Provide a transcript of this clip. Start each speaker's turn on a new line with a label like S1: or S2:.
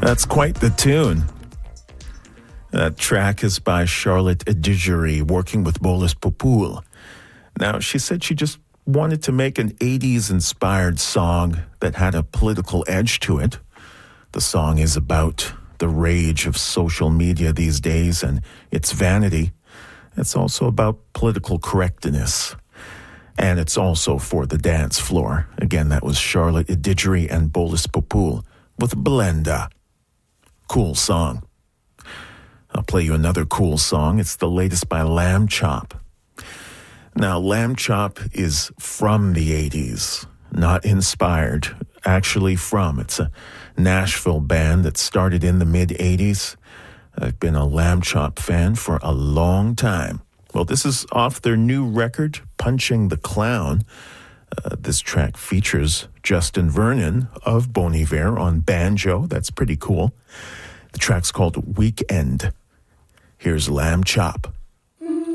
S1: That's quite the tune. That track is by Charlotte Adigéry, working with Bolis Popul. Now, she said she just wanted to make an 80s-inspired song that had a political edge to it. The song is about the rage of social media these days and its vanity. It's also about political correctness. And it's also for the dance floor. Again, that was Charlotte Adigéry and Bolis Popul with Blenda. Cool song. I'll play you another cool song. It's the latest by Lamb Chop. Now, Lamb Chop is from the 80s, not inspired, actually from. It's a Nashville band that started in the mid-80s. I've been a Lamb Chop fan for a long time. Well, this is off their new record, Punching the Clown. This track features Justin Vernon of Bon Iver on banjo. That's pretty cool. The track's called Weekend. Here's Lamb Chop.